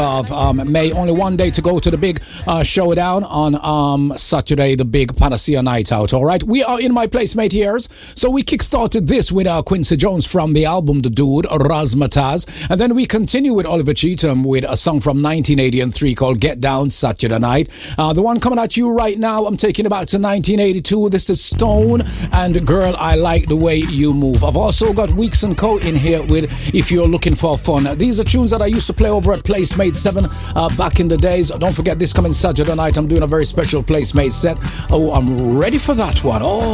of May. Only one day to go to the big showdown on Saturday, the big Panacea Night Out. All right, we are in my placemate years, so we kickstarted this with Quincy Jones from the album The Dude, Razzmatazz, and then we continue with Oliver Cheatham with a song from 1983 called Get Down Saturday Night. The one coming at you right now, I'm taking about to 1982. This is Stone and Girl, I Like the Way You Move. I've also got Weeks and Co in here with If You're Looking for Fun. These are tunes that I used to play over at Placemate 7 back in the days. Don't forget, this coming Saturday night I'm doing a very special Placemate set. Oh, I'm ready for that one. Oh.